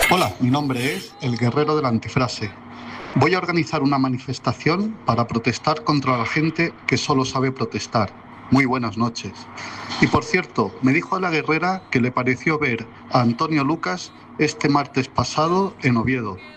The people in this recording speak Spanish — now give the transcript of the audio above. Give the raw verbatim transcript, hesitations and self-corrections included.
Hola, mi nombre es El Guerrero de la Antifrase. Voy a organizar una manifestación para protestar contra la gente que solo sabe protestar. Muy buenas noches. Y por cierto, me dijo la guerrera que le pareció ver a Antonio Lucas este martes pasado en Oviedo.